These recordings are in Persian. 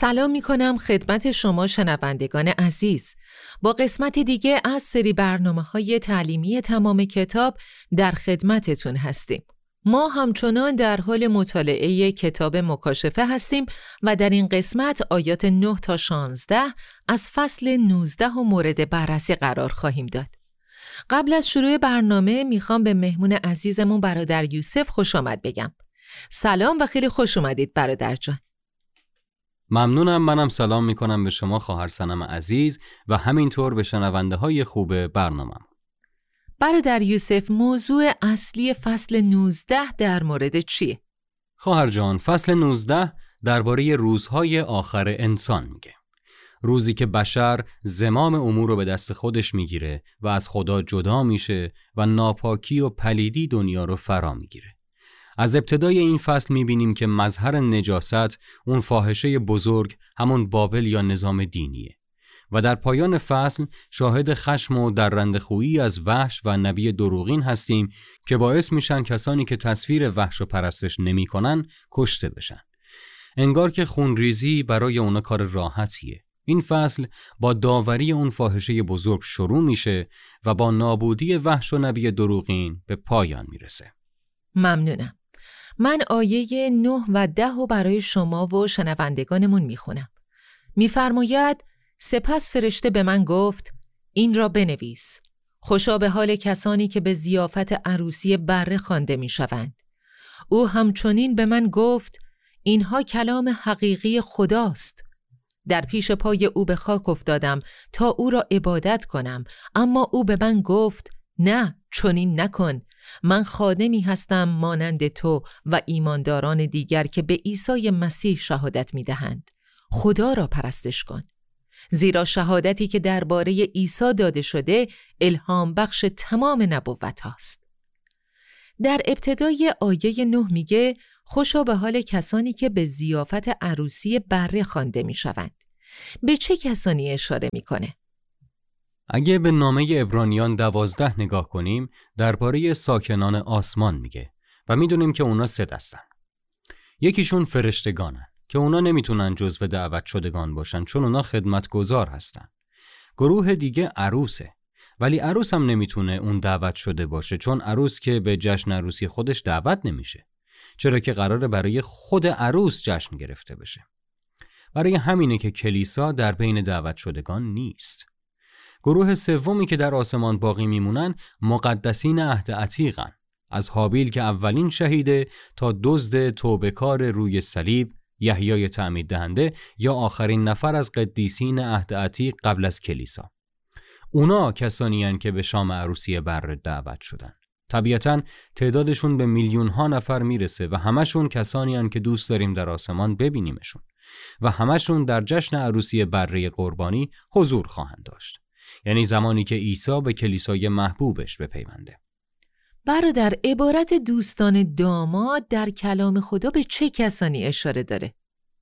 سلام می کنم خدمت شما شنوندگان عزیز. با قسمت دیگه از سری برنامه‌های تعلیمی تمام کتاب در خدمتتون هستیم. ما همچنان در حال مطالعه کتاب مکاشفه هستیم و در این قسمت آیات 9 تا 16 از فصل 19 مورد بررسی قرار خواهیم داد. قبل از شروع برنامه میخوام به مهمون عزیزمون برادر یوسف خوش آمد بگم. سلام و خیلی خوش اومدید برادر جان. ممنونم. منم سلام میکنم به شما خواهر صنم عزیز و همینطور به شنونده های خوب برنامه. برادر یوسف، موضوع اصلی فصل 19 در مورد چیه؟ خواهر جان، فصل 19 درباره روزهای آخر انسان میگه. روزی که بشر زمام امور رو به دست خودش میگیره و از خدا جدا میشه و ناپاکی و پلیدی دنیا رو فرا میگیره. از ابتدای این فصل میبینیم که مظهر نجاست، اون فاحشه بزرگ، همون بابل یا نظام دینیه. و در پایان فصل شاهد خشم و درنده‌خویی از وحش و نبی دروغین هستیم که باعث میشن کسانی که تصویر وحش و پرستش نمی‌کنن کشته بشن. انگار که خونریزی برای اونا کار راحتیه. این فصل با داوری اون فاحشه بزرگ شروع میشه و با نابودی وحش و نبی دروغین به پایان میرسه. ممنونم. من آیه 9 و 10 رو برای شما و شنوندگانمون میخونم. میفرماید: سپس فرشته به من گفت این را بنویس. خوشا به حال کسانی که به ضیافت عروسی بره خوانده میشوند. او همچنین به من گفت اینها کلام حقیقی خداست. در پیش پای او به خاک افتادم تا او را عبادت کنم، اما او به من گفت نه، چنین نکن. من خادمی هستم مانند تو و ایمانداران دیگر که به عیسی مسیح شهادت می‌دهند. خدا را پرستش کن، زیرا شهادتی که درباره عیسی داده شده الهام بخش تمام نبوت هاست. در ابتدای آیه 9 میگه خوشا به حال کسانی که به ضیافت عروسی بره خوانده میشوند. به چه کسانی اشاره میکنه؟ اگه به نامه عبرانیان 12 نگاه کنیم، درباره ساکنان آسمان میگه و میدونیم که اونا 3 دستن. یکیشون فرشتگانن که اونا نمیتونن جزو دعوت شدگان باشن چون اونا خدمتگزار هستن. گروه دیگه عروسه، ولی عروس هم نمیتونه اون دعوت شده باشه چون عروس که به جشن عروسی خودش دعوت نمیشه، چرا که قراره برای خود عروس جشن گرفته بشه. برای همینه که کلیسا در بین دعوت شدگان نیست. گروه سومی که در آسمان باقی میمونن مقدسین عهد عتیقن، از هابیل که اولین شهیده تا دزد توبه‌کار روی صلیب یحیای تعمید دهنده یا آخرین نفر از قدیسین عهد عتیق قبل از کلیسا. اونا کسانی هستند که به شام عروسی بره دعوت شدن. طبیعتاً تعدادشون به میلیون‌ها نفر میرسه و همشون کسانی هستند که دوست داریم در آسمان ببینیمشون و همشون در جشن عروسی بره قربانی حضور خواهند داشت. یعنی زمانی که عیسی به کلیسای محبوبش بپیونده. برادر، عبارت دوستان داماد در کلام خدا به چه کسانی اشاره داره؟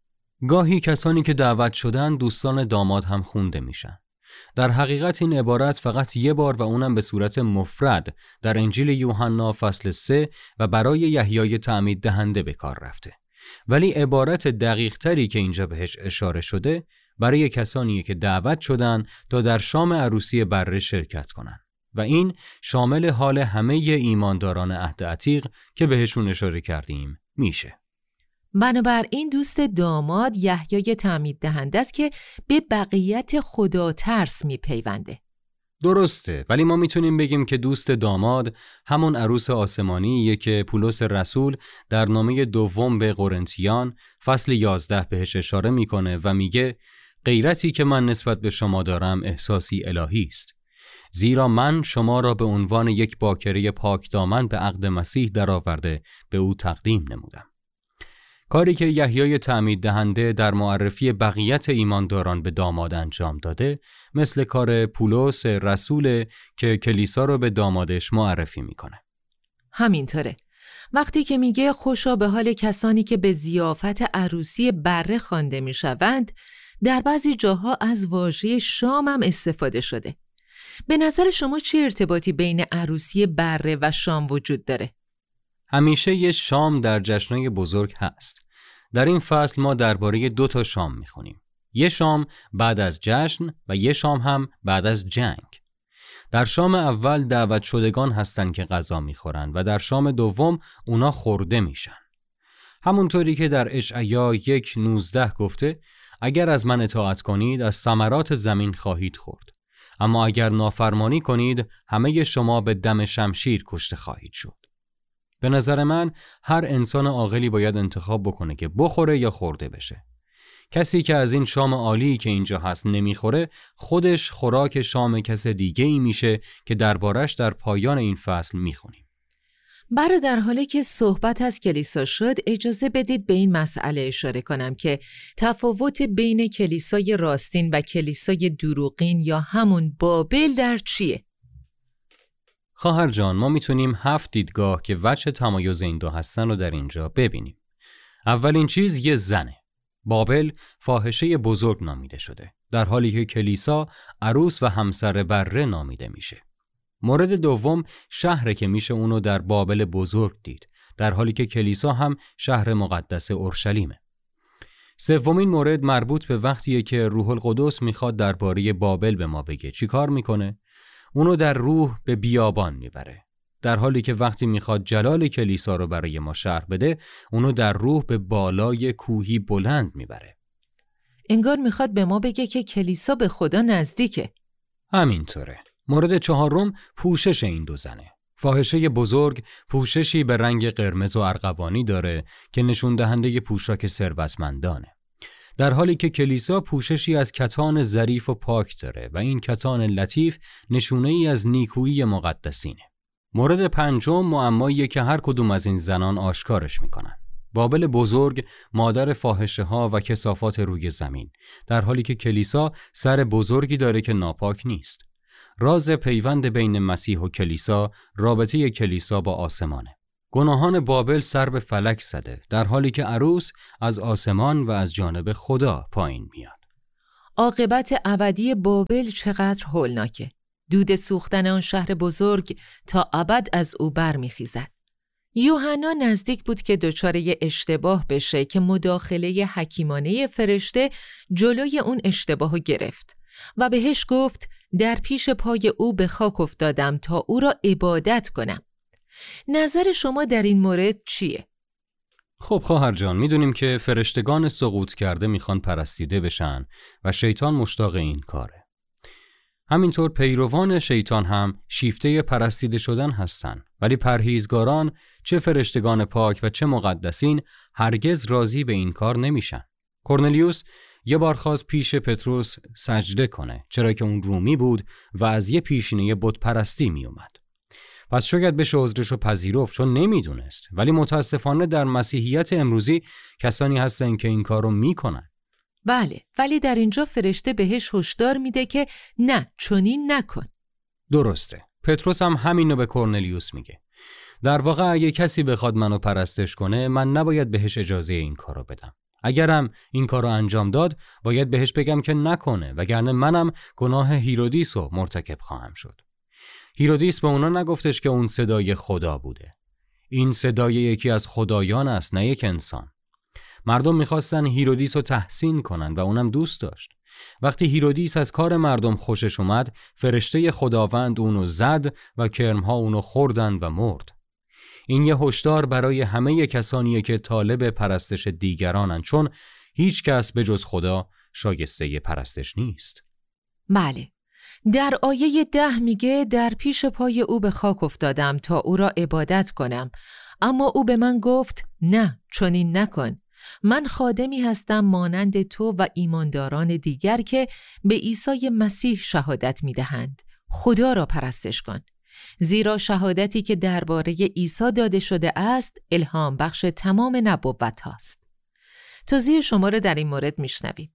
گاهی کسانی که دعوت شدن دوستان داماد هم خونده میشن. در حقیقت این عبارت فقط یه بار و اونم به صورت مفرد در انجیل یوحنا فصل 3 و برای یحیای تعمید دهنده به کار رفته. ولی عبارت دقیق تری که اینجا بهش اشاره شده برای کسانی که دعوت شدن تا در شام عروسی بره شرکت کنن و این شامل حال همه ایمانداران عهد عتیق که بهشون اشاره کردیم میشه. بنابراین دوست داماد یحیای تعمید دهنده است که به بقیت خدا ترس میپیونده. درسته، ولی ما میتونیم بگیم که دوست داماد همون عروس آسمانیه که پولس رسول در نامه دوم به قرنتیان فصل 11 بهش اشاره میکنه و میگه غیرتی که من نسبت به شما دارم احساسی الهی است، زیرا من شما را به عنوان یک باکره پاک دامن به عقد مسیح درآورده به او تقدیم نمودم. کاری که یحیای تعمید دهنده در معرفی بقیت ایمانداران به داماد انجام داده مثل کار پولس رسول که کلیسا رو به دامادش معرفی میکنه. همینطوره. وقتی که میگه خوشا به حال کسانی که به ضیافت عروسی بره خوانده میشوند، در بعضی جاها از واژه شام هم استفاده شده. به نظر شما چه ارتباطی بین عروسی بره و شام وجود داره؟ همیشه یه شام در جشنای بزرگ هست. در این فصل ما درباره 2 شام میخونیم. یه شام بعد از جشن و یه شام هم بعد از جنگ. در شام اول دعوت شدگان هستن که غذا میخورن و در شام دوم اونا خورده میشن. همونطوری که در اشعیا 1:19 گفته اگر از من اطاعت کنید از ثمرات زمین خواهید خورد. اما اگر نافرمانی کنید همه شما به دم شمشیر کشته خواهید شد. به نظر من هر انسان عاقلی باید انتخاب بکنه که بخوره یا خورده بشه. کسی که از این شام عالی که اینجا هست نمیخوره خودش خوراک شام کس دیگه ای میشه که دربارش در پایان این فصل میخونیم. در حالی که صحبت از کلیسا شد اجازه بدید به این مسئله اشاره کنم که تفاوت بین کلیسای راستین و کلیسای دروغین یا همون بابل در چیه؟ خواهر جان، ما میتونیم 7 دیدگاه که وجه تمایز این 2 هستن رو در اینجا ببینیم. اولین چیز یه زنه. بابل فاحشه بزرگ نامیده شده، در حالی که کلیسا عروس و همسر بره نامیده میشه. مورد دوم شهره که میشه اونو در بابل بزرگ دید، در حالی که کلیسا هم شهر مقدس اورشلیمه. سومین مورد مربوط به وقتیه که روح القدس میخواد درباره بابل به ما بگه. چی کار میکنه؟ اونو در روح به بیابان میبره، در حالی که وقتی میخواد جلال کلیسا رو برای ما شرح بده اونو در روح به بالای کوهی بلند میبره. انگار میخواد به ما بگه که کلیسا به خدا نزدیکه. همینطوره. مورد چهارم پوشش این 2 زنه. فاحشه بزرگ پوششی به رنگ قرمز و ارغوانی داره که نشون دهنده پوشاک ثروتمندانه، در حالی که کلیسا پوششی از کتان ظریف و پاک داره و این کتان لطیف نشونه ای از نیکویی مقدسینه. مورد پنجم معماییه که هر کدوم از این زنان آشکارش میکنن. بابل بزرگ مادر فاحشه ها و کثافات روی زمین، در حالی که کلیسا سر بزرگی داره که ناپاک نیست. راز پیوند بین مسیح و کلیسا رابطه کلیسا با آسمانه. گناهان بابل سر به فلک زده، در حالی که عروس از آسمان و از جانب خدا پایین میاد. عاقبت ابدی بابل چقدر هولناکه. دود سوختن آن شهر بزرگ تا ابد از او برمیخیزد. یوحنا نزدیک بود که دچار اشتباه بشه که مداخله حکیمانه فرشته جلوی اون اشتباهو گرفت و بهش گفت در پیش پای او به خاک افتادم تا او را عبادت کنم. نظر شما در این مورد چیه؟ خب خواهر جان، میدونیم که فرشتگان سقوط کرده میخوان پرستیده بشن و شیطان مشتاق این کاره. همینطور پیروان شیطان هم شیفته پرستیده شدن هستن، ولی پرهیزگاران چه فرشتگان پاک و چه مقدسین هرگز راضی به این کار نمیشن. کرنلیوس یه بار خواست پیش پتروس سجده کنه، چرا که اون رومی بود و از یه پیشینه بت پرستی می اومد. پس شاید بشه عذرشو پذیرفت چون نمیدونست، ولی متاسفانه در مسیحیت امروزی کسانی هستن که این کارو میکنن. بله، ولی در اینجا فرشته بهش هشدار میده که نه، چنین نکن. درسته. پتروس هم همینو به کرنلیوس میگه. در واقع اگه کسی بخواد منو پرستش کنه، من نباید بهش اجازه این کارو بدم. اگرم این کارو انجام داد، باید بهش بگم که نکنه، وگرنه منم گناه هیرودیسو مرتکب خواهم شد. هیرودیس به اونا نگفتش که اون صدای خدا بوده. این صدای یکی از خدایان است، نه یک انسان. مردم میخواستن هیرودیس رو تحسین کنن و اونم دوست داشت. وقتی هیرودیس از کار مردم خوشش اومد، فرشته خداوند اونو زد و کرمها اونو خوردن و مرد. این یه هشدار برای همه کسانیه که طالب پرستش دیگرانن، چون هیچ کس به جز خدا شایسته پرستش نیست. بله. در آیه 10 میگه در پیش پای او به خاک افتادم تا او را عبادت کنم، اما او به من گفت نه، چنین نکن. من خادمی هستم مانند تو و ایمانداران دیگر که به عیسی مسیح شهادت میدهند. خدا را پرستش کن، زیرا شهادتی که درباره عیسی داده شده است الهام بخش تمام نبوت هاست. توضیح شما را در این مورد میشنویم.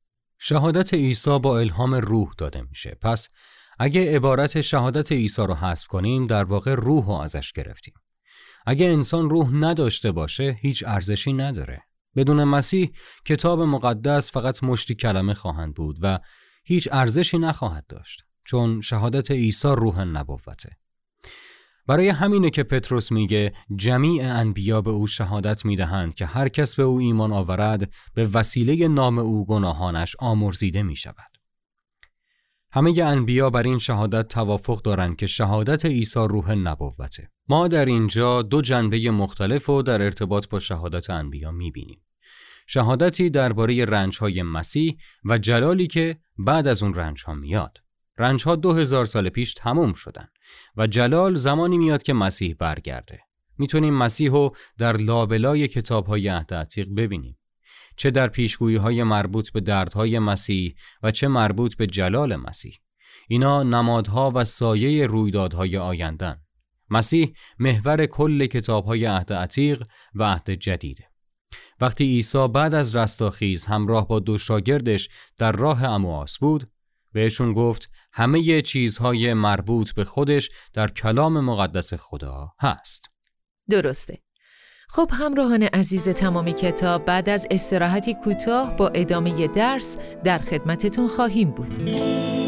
شهادت عیسی با الهام روح داده میشه. پس اگه عبارت شهادت عیسی رو حذف کنیم، در واقع روح رو ازش گرفتیم. اگه انسان روح نداشته باشه، هیچ ارزشی نداره. بدون مسیح کتاب مقدس فقط مشتی کلمه خواهند بود و هیچ ارزشی نخواهد داشت، چون شهادت عیسی روح نبوته. برای همینه که پتروس میگه جمیع انبیا به او شهادت میدهند که هر کس به او ایمان آورد به وسیله نام او گناهانش آمرزیده میشود. همه انبیا بر این شهادت توافق دارند که شهادت عیسی روح نبوته. ما در اینجا دو جنبه مختلف رو در ارتباط با شهادت انبیا میبینیم. شهادتی درباره رنج‌های مسیح و جلالی که بعد از اون رنج‌ها میاد. رنج‌ها 2000 سال پیش تموم شدن و جلال زمانی میاد که مسیح برگرده. میتونیم مسیح رو در لابلای کتاب‌های عهد عتیق ببینیم. چه در پیشگویی‌های مربوط به دردهای مسیح و چه مربوط به جلال مسیح. اینا نمادها و سایه رویدادهای آینده‌اند. مسیح محور کل کتاب‌های عهد عتیق و عهد جدیده. وقتی عیسی بعد از رستاخیز همراه با 2 شاگردش در راه امواس بود، بهشون گفت همه چیزهای مربوط به خودش در کلام مقدس خدا هست. درسته. خب همراهان عزیز تمامی کتاب، بعد از استراحتی کوتاه با ادامه درس در خدمتتون خواهیم بود.